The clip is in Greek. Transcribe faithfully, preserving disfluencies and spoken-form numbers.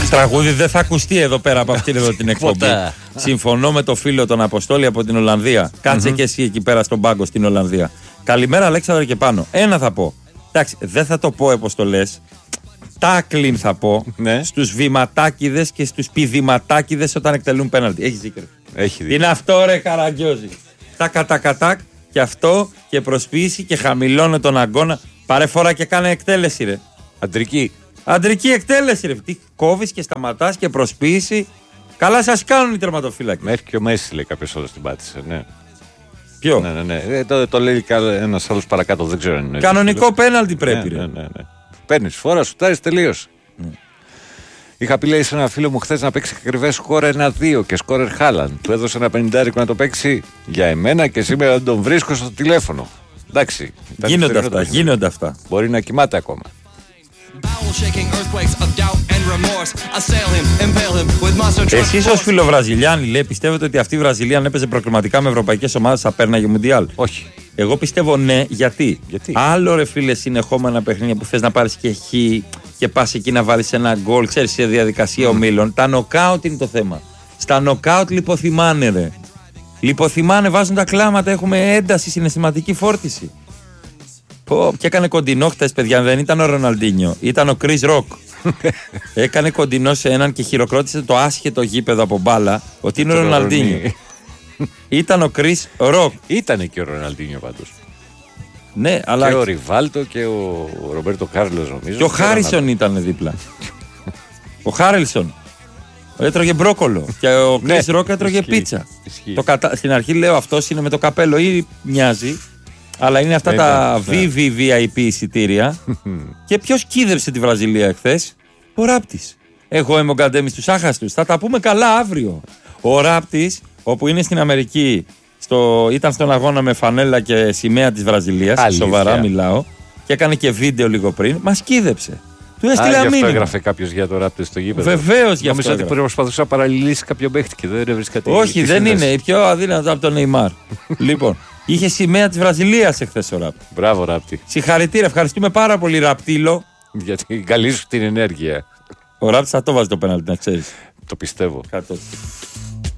Τραγούδι δεν θα ακουστεί εδώ πέρα από αυτήν εδώ την εκπομπή. Συμφωνώ με το φίλο τον Αποστόλη από την Ολλανδία. Κάτσε mm-hmm. και εσύ εκεί πέρα στον πάγκο στην Ολλανδία. Καλημέρα, Αλέξανδρο και πάνω. Ένα θα πω. Εντάξει, δεν θα το πω όπως το λες. Τάκλιν θα πω ναι. στους βηματάκηδες και στους πηδηματάκηδες όταν εκτελούν πέναλτι. Έχει δίκιο. Έχει δίκιο. Είναι αυτό ρε Καραγκιόζη. Τα κατακατάκ και αυτό και προσποίηση και χαμηλώνε τον αγκώνα. Πάρε φορά και κάνε εκτέλεση ρε. Αντρική. Αντρική εκτέλεση ρε. Τι κόβεις και σταματάς και προσποίηση. Καλά σας κάνουν οι τερματοφύλακες. Μέχρι και ο Μέση λέει κάποιος άλλος την πάτησε. Ναι. Ποιο? Ναι, ναι, ναι. Ε, το, το λέει ένας άλλος παρακάτω, δεν ξέρω αν είναι. Κανονικό πέναλτι πρέπει. Ναι, ναι, ναι, ναι. Παίρνεις φορά, σουτάρεις, τελείωσε. Mm. Είχα πει λέει σε ένα φίλο μου χθες να παίξει ακριβές σκόρ ένα δύο και σκόρερ Χάλαν. Του έδωσε ένα πενηντάρικο να το παίξει για εμένα και σήμερα δεν τον βρίσκω στο τηλέφωνο. Εντάξει. Γίνονται αυτά, γίνονται αυτά. Μπορεί να κοιμάται ακόμα. Εσείς ως φιλοβραζιλιάνοι λέει πιστεύετε ότι αυτή η Βραζιλία αν έπαιζε προκριματικά με ευρωπαϊκές ομάδες θα πέρναγε Μουντιάλ? Όχι. Εγώ πιστεύω ναι, γιατί? γιατί? Άλλο ρε φίλε συνεχόμενα παιχνίδια που θες να πάρεις και χ και πας εκεί να βάλεις ένα γκολ, ξέρεις σε διαδικασία mm. ομίλων. Τα νοκάουτ είναι το θέμα. Στα νοκάουτ λιποθυμάνε ρε. Λιποθυμάνε, βάζουν τα κλάματα, έχουμε ένταση, συναισθηματική φόρτιση. Πω, και έκανε κοντινό χτες παιδιά, δεν ήταν ο Ροναλντίνιο, ήταν ο Chris Rock. Έκανε κοντινό σε έναν και χειροκρότησε το άσχετο γήπεδο από μπάλα ότι είναι ο Ροναλντίνιο. Ήταν ο Chris Rock. Ήτανε και ο Ροναλντίνιο πάντως. Ναι, αλλά... Και ο Ριβάλτο και ο Ρομπέρτο Κάρλος νομίζω. Και ο Χάρισον ήταν δίπλα. Ο Χάριλσον έτρωγε μπρόκολο. Και ο Chris ναι, Rock έτρωγε ισχύει, πίτσα. Ισχύει. Το κατα... Στην αρχή λέω αυτός είναι με το καπέλο ή μοιάζει. Αλλά είναι αυτά τα βι βι βι άι πι εισιτήρια. Και ποιος κίδευσε τη Βραζιλία εχθές? Ο Ράπτης. Εγώ είμαι ο Γκαντέμις τους άχαστους. Θα τα πούμε καλά αύριο. Ο Ράπτης, όπου είναι στην Αμερική, στο, ήταν στον αγώνα με φανέλα και σημαία της Βραζιλίας. Αλήθεια. Σοβαρά μιλάω. Και έκανε και βίντεο λίγο πριν. Μας κίδεψε. Του έστειλε αμήνυμα. Γι' αυτό έγραφε κάποιος για το Ράπτη στο γήπεδο. Βεβαίως γι' αυτό. Νομίζω ότι προσπαθούσε να παραλληλήσει κάποιο παίχτη και δεν έβρισκε κάτι. Όχι, δεν είναι. Η πιο αδύνατο από τον Νεϊμάρ. Λοιπόν. Είχε σημαία της Βραζιλίας εχθές ο Ράπτη. Μπράβο, Ράπτη. Συγχαρητήρια, ευχαριστούμε πάρα πολύ, Ραπτήλο. Για την καλή σου την ενέργεια. Ο Ράπτης θα το βάζει το πέναλτι, να ξέρεις. Το πιστεύω. Κάτω.